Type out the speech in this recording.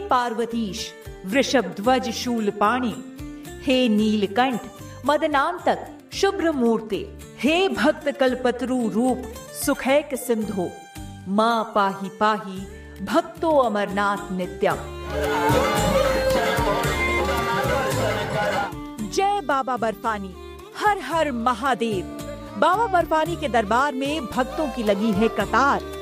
पार्वतीश वृषभ ध्वज शूलपाणि, हे नीलकंठ मदनांतक शुभ्र मूर्ते, हे भक्त कल्पतरु रूप सुखैक सिंधो, मां पाहि पाहि भक्तो अमरनाथ नित्यम। जय बाबा बर्फानी, हर हर महादेव। बाबा बर्फानी के दरबार में भक्तों की लगी है कतार।